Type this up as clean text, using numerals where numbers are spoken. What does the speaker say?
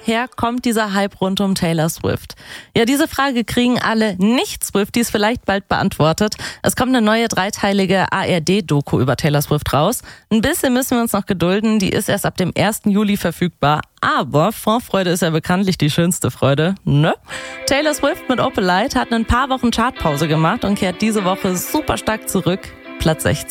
woher kommt dieser Hype rund um Taylor Swift? Ja, diese Frage kriegen alle Nicht-Swifties vielleicht bald beantwortet. Es kommt eine neue dreiteilige ARD-Doku über Taylor Swift raus. Ein bisschen müssen wir uns noch gedulden, die ist erst ab dem 1. Juli verfügbar. Aber Vorfreude ist ja bekanntlich die schönste Freude, ne? Taylor Swift mit Opalite hat ein paar Wochen Chartpause gemacht und kehrt diese Woche super stark zurück. Platz 16.